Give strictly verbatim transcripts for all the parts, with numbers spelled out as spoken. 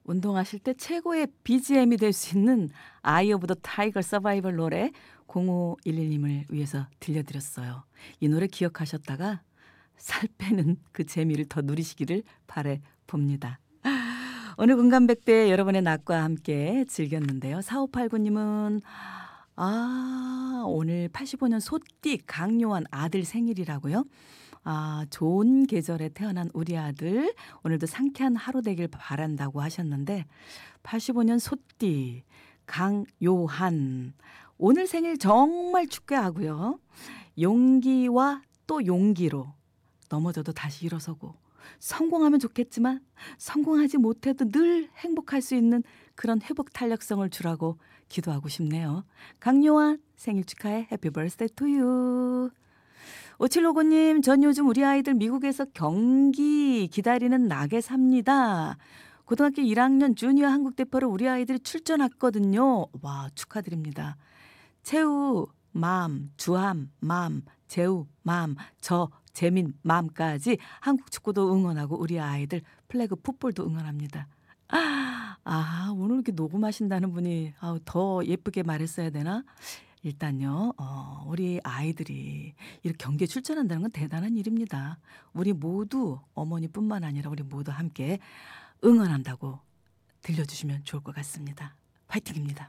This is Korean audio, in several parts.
운동하실 때 최고의 비지엠이 될 수 있는 아이 오브 더 타이거 서바이벌 노래 공오일일님을 위해서 들려드렸어요. 이 노래 기억하셨다가 살 빼는 그 재미를 더 누리시기를 바래 봅니다. 오늘 공감백배 여러분의 낮과 함께 즐겼는데요. 사오팔구님은 아 오늘 팔십오 년 소띠 강요한 아들 생일이라고요? 아 좋은 계절에 태어난 우리 아들 오늘도 상쾌한 하루 되길 바란다고 하셨는데 팔십오 년 소띠 강요한 오늘 생일 정말 축하하고요. 용기와 또 용기로 넘어져도 다시 일어서고 성공하면 좋겠지만 성공하지 못해도 늘 행복할 수 있는 그런 회복 탄력성을 주라고 기도하고 싶네요. 강요한 생일 축하해. 해피 버스데이 투 유. 오칠오구님 전 요즘 우리 아이들 미국에서 경기 기다리는 낙에 삽니다. 고등학교 일 학년 주니어 한국대표로 우리 아이들이 출전했거든요. 와 축하드립니다. 채우 맘, 주함 맘, 재우 맘, 저 재민 맘까지 한국 축구도 응원하고 우리 아이들 플래그 풋볼도 응원합니다. 아, 아 오늘 이렇게 녹음하신다는 분이 아, 더 예쁘게 말했어야 되나? 일단요, 어, 우리 아이들이 이렇게 경기에 출전한다는 건 대단한 일입니다. 우리 모두 어머니뿐만 아니라 우리 모두 함께 응원한다고 들려주시면 좋을 것 같습니다. 파이팅입니다.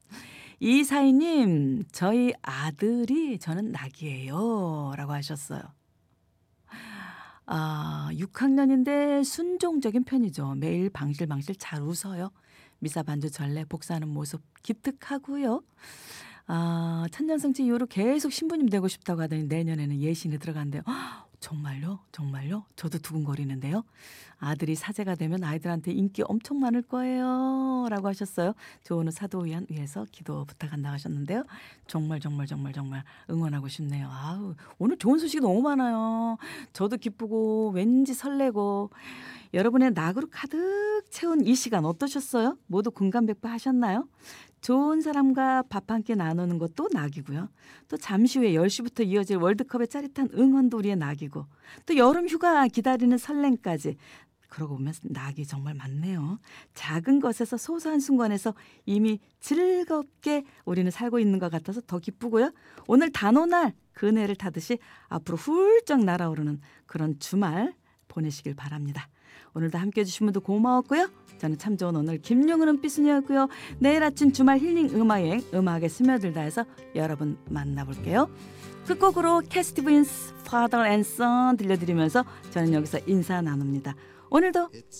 이사이님 저희 아들이 저는 낙이에요 라고 하셨어요. 아, 육 학년인데 순종적인 편이죠. 매일 방실방실 잘 웃어요. 미사 반주 전래 복사하는 모습 기특하고요. 아, 천년성치 이후로 계속 신부님 되고 싶다고 하더니 내년에는 예신에 들어간대요. 헉, 정말요? 정말요? 저도 두근거리는데요. 아들이 사제가 되면 아이들한테 인기 엄청 많을 거예요 라고 하셨어요. 좋은 사도위안 위해서 기도 부탁한다고 하셨는데요. 정말 정말 정말 정말 응원하고 싶네요. 아우, 오늘 좋은 소식이 너무 많아요. 저도 기쁘고 왠지 설레고 여러분의 낙으로 가득 채운 이 시간 어떠셨어요? 모두 공감백배 하셨나요? 좋은 사람과 밥 한 끼 나누는 것도 낙이고요. 또 잠시 후에 열 시부터 이어질 월드컵의 짜릿한 응원도 우리의 낙이고 또 여름 휴가 기다리는 설렘까지 그러고 보면 낙이 정말 많네요. 작은 것에서 소소한 순간에서 이미 즐겁게 우리는 살고 있는 것 같아서 더 기쁘고요. 오늘 단오날 그네를 타듯이 앞으로 훌쩍 날아오르는 그런 주말 보내시길 바랍니다. 오늘도 함께해 주신 분도 고마웠고요. 저는 참 좋은 오늘 김용은 은빛순이었고요. 내일 아침 주말 힐링 음악여행 음악에 스며들다 해서 여러분 만나볼게요. 끝곡으로 캐스티 빈스 Father and Son 들려드리면서 저는 여기서 인사 나눕니다. 오늘도